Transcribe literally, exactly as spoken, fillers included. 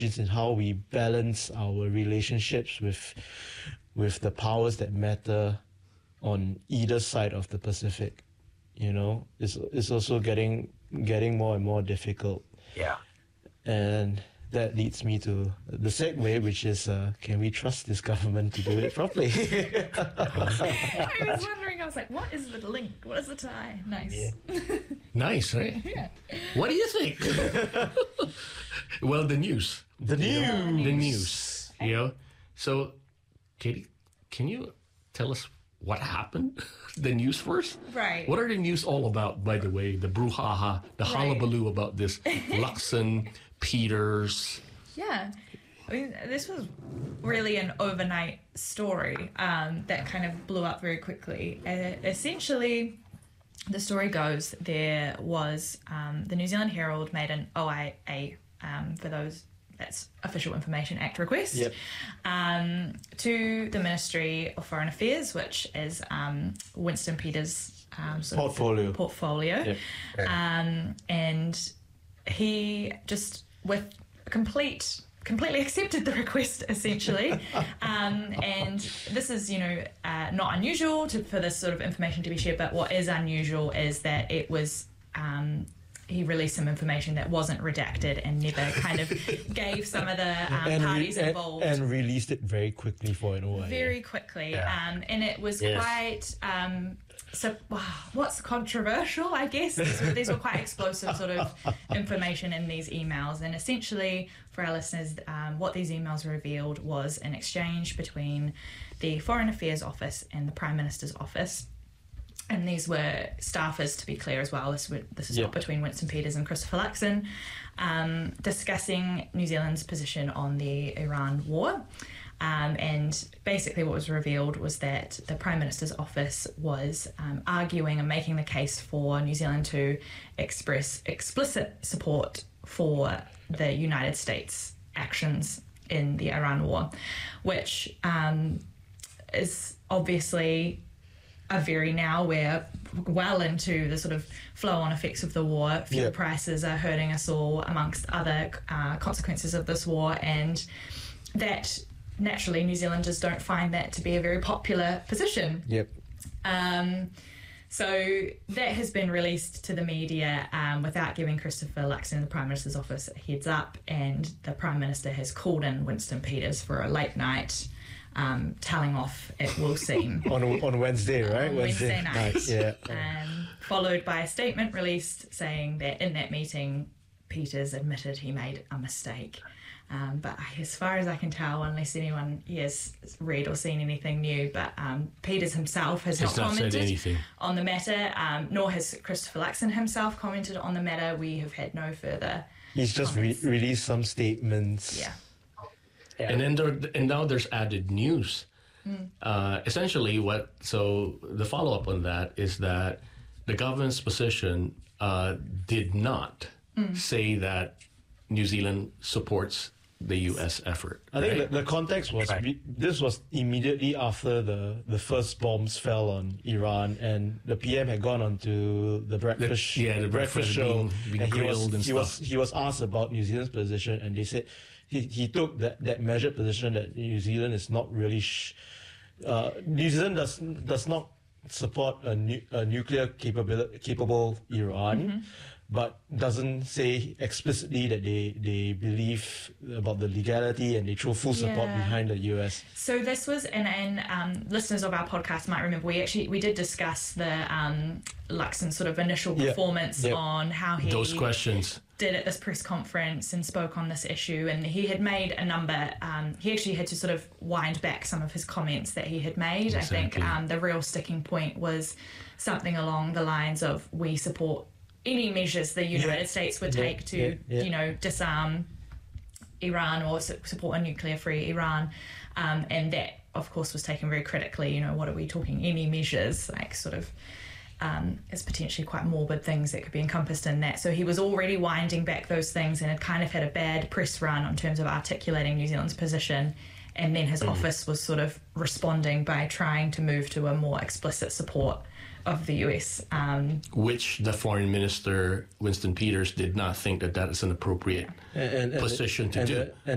It's in how we balance our relationships with with the powers that matter on either side of the Pacific. You know, it's it's also getting getting more and more difficult. Yeah. And that leads me to the segue, which is, uh, can we trust this government to do it properly? I was wondering, I was like, what is the link? What is the tie? Nice. Yeah. Nice, right? Yeah. What do you think? Well, the news. The news. The news. You know? So, Katie, can you tell us what happened? The news first? Right. What are the news all about, by the way? The brouhaha, the Right. hullabaloo about this Lacson, Peters. Yeah. I mean, this was really an overnight story um, that kind of blew up very quickly. Uh, essentially, the story goes there was um, the New Zealand Herald made an O I A, um, for those, that's Official Information Act request, Yep. um, to the Ministry of Foreign Affairs, which is um, Winston Peters' um, sort of Portfolio. portfolio. Yep. Um, and he just, with complete completely accepted the request, essentially. um, and this is, you know, uh, not unusual to, for this sort of information to be shared, but what is unusual is that it was, um, he released some information that wasn't redacted and never kind of gave some of the um, and, parties re- and, involved. and released it very quickly for an O I A. Very quickly. Yeah. Um, and it was Yes. quite... Um, So, wow, what's controversial, I guess? These were, these were quite explosive sort of information in these emails. And essentially, for our listeners, um, what these emails revealed was an exchange between the Foreign Affairs Office and the Prime Minister's Office. And these were staffers, to be clear as well. This, were, this is Yep. not between Winston Peters and Christopher Luxon, um, discussing New Zealand's position on the Iran war. Um, and basically what was revealed was that the Prime Minister's office was um, arguing and making the case for New Zealand to express explicit support for the United States actions in the Iran war, which um, is obviously a very now we're well into the sort of flow-on effects of the war. Fuel Yeah. prices are hurting us all, amongst other uh, consequences of this war, and that naturally New Zealanders don't find that to be a very popular position. Yep. Um, so that has been released to the media um, without giving Christopher Luxon, the Prime Minister's office, a heads up, and the Prime Minister has called in Winston Peters for a late night um, telling off, it will seem. on on Wednesday, right? On Wednesday night. Yeah. Um, followed by a statement released saying that in that meeting, Peters admitted he made a mistake. Um, but as far as I can tell, unless anyone has read or seen anything new, but um, Peters himself has, Has not not said commented anything. on the matter, um, nor has Christopher Luxon himself commented on the matter. We have had no further. He's just re- comments. released some statements. Yeah. Yeah. And then there, and now there's added news. Uh, essentially, what so the follow up on that is that the government's position uh, did not say that New Zealand supports the U S effort. I think right? the, the context was Right. re- this was immediately after the, the first bombs fell on Iran, and the P M had gone on to the breakfast The- yeah, the breakfast show, being- being and he was grilled and he was stuff. he was asked about New Zealand's position, and they said he, he took that, that measured position that New Zealand is not really sh- uh, New Zealand does does not support a, nu- a nuclear capable capable Iran. But doesn't say explicitly that they, they believe about the legality and they throw full support Yeah. behind the U S. So this was, and, and um, listeners of our podcast might remember, we actually we did discuss the um, Luxon's sort of initial Yep. performance Yep. on how he Those questions. did at this press conference and spoke on this issue, and he had made a number. Um, he actually had to sort of wind back some of his comments that he had made. I think Exactly. um, the real sticking point was something along the lines of, "We support any measures the United States would Yeah, take to, yeah, yeah. you know, disarm Iran or su- support a nuclear-free Iran," um, and that, of course, was taken very critically. You know, what are we talking? Any measures, like sort of, um, as potentially quite morbid things that could be encompassed in that. So he was already winding back those things and had kind of had a bad press run in terms of articulating New Zealand's position. And then his office was sort of responding by trying to move to a more explicit support of the U S. Um, Which the foreign minister, Winston Peters, did not think that that is an appropriate And, and, and position to and do. the- and